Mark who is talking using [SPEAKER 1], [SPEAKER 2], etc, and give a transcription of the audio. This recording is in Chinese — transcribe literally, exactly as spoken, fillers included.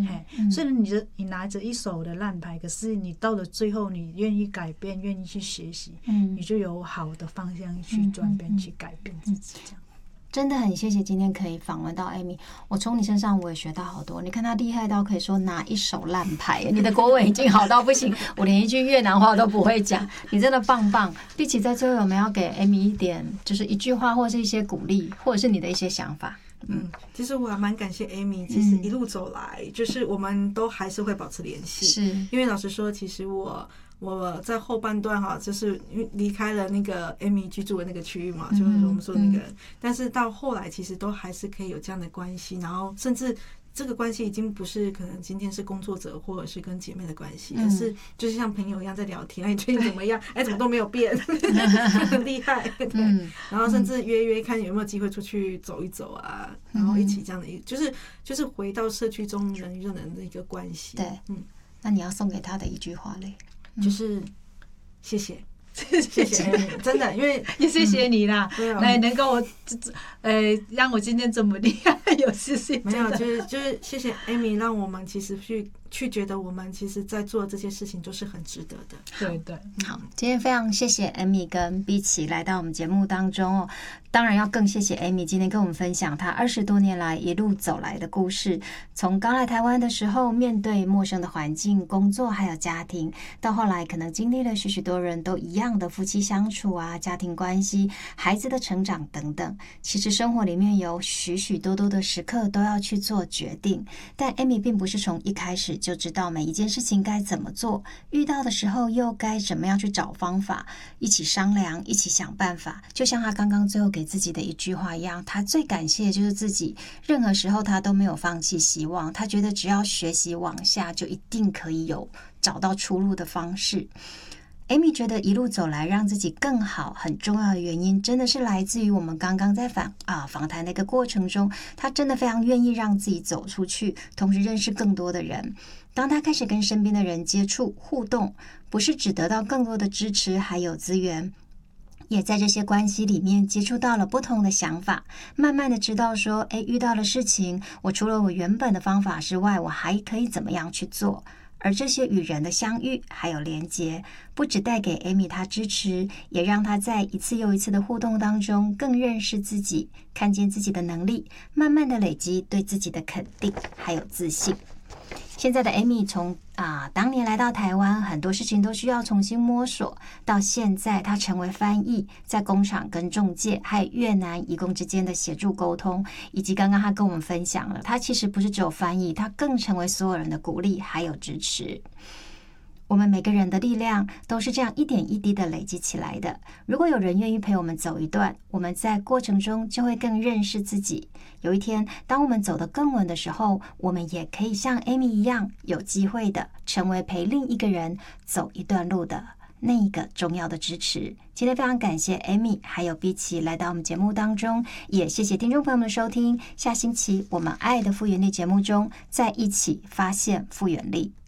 [SPEAKER 1] 嗯，虽然你的你拿着一手的烂牌，可是你到了最后，你愿意改变，愿意去学习，嗯，你就有好的方向去转变，嗯嗯嗯，去改变自己，这样。
[SPEAKER 2] 真的很谢谢今天可以访问到 Amy， 我从你身上我也学到好多。你看她厉害到可以说拿一手烂牌，你的国文已经好到不行，我连一句越南话都不会讲，你真的棒棒。毕奇在最后有没有要给 Amy 一点，就是一句话，或是一些鼓励，或者是你的一些想法？
[SPEAKER 3] 嗯，其实我还蛮感谢 Amy， 其实一路走来，嗯，就是我们都还是会保持联系。是，因为老实说，其实我。我在后半段哈，就是因为离开了那个 Amy 居住的那个区域嘛，就是我们说那个，但是到后来其实都还是可以有这样的关系，然后甚至这个关系已经不是可能今天是工作者或者是跟姐妹的关系，而是就是像朋友一样在聊天，哎，最近怎么样？哎，怎么都没有变，很厉害。对，然后甚至约约看有没有机会出去走一走啊，然后一起这样的一，就是就是回到社区中人与人的一个关系。
[SPEAKER 2] 对，嗯，那你要送给他的一句话嘞？
[SPEAKER 3] 就是谢谢，谢谢，真的，因为
[SPEAKER 1] 也谢谢你啦，来，嗯，能够我呃让我今天这么厉害，有谢谢。
[SPEAKER 3] 没有，就是就是谢谢 Amy， 让我们其实去去觉得我们其实在做这些事情都是很值得的。
[SPEAKER 1] 对对，
[SPEAKER 2] 好，今天非常谢谢 Amy 跟碧琪来到我们节目当中哦。当然要更谢谢 Amy 今天跟我们分享她二十多年来一路走来的故事，从刚来台湾的时候面对陌生的环境、工作还有家庭，到后来可能经历了许许多人都一样的夫妻相处啊、家庭关系、孩子的成长等等。其实生活里面有许许多多的时刻都要去做决定，但 Amy 并不是从一开始就知道每一件事情该怎么做，遇到的时候又该怎么样去找方法，一起商量，一起想办法。就像他刚刚最后给自己的一句话一样，他最感谢的就是自己，任何时候他都没有放弃希望，他觉得只要学习往下，就一定可以有找到出路的方式。Amy 觉得一路走来让自己更好，很重要的原因真的是来自于我们刚刚在访啊访谈的一个过程中，她真的非常愿意让自己走出去，同时认识更多的人。当她开始跟身边的人接触互动，不是只得到更多的支持还有资源，也在这些关系里面接触到了不同的想法，慢慢的知道说，诶，遇到了事情，我除了我原本的方法之外，我还可以怎么样去做。而这些与人的相遇还有连结，不只带给 Amy 她支持，也让她在一次又一次的互动当中更认识自己，看见自己的能力，慢慢的累积对自己的肯定还有自信。现在的 Amy 从啊当年来到台湾，很多事情都需要重新摸索，到现在她成为翻译，在工厂跟仲介还有越南移工之间的协助沟通，以及刚刚她跟我们分享了，她其实不是只有翻译，她更成为所有人的鼓励还有支持。我们每个人的力量都是这样一点一滴的累积起来的。如果有人愿意陪我们走一段，我们在过程中就会更认识自己。有一天，当我们走得更稳的时候，我们也可以像 Amy 一样，有机会的成为陪另一个人走一段路的那一个重要的支持。今天非常感谢 Amy 还有碧琪来到我们节目当中，也谢谢听众朋友们的收听。下星期我们爱的复原力节目中再一起发现复原力。